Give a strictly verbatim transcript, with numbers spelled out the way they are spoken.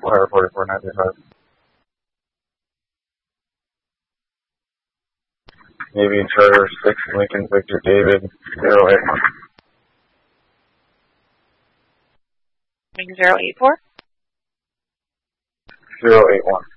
O'Hara forty-four ninety-five. Navy Charter six, Lincoln Victor David, zero eight one. zero eight four? zero eight one.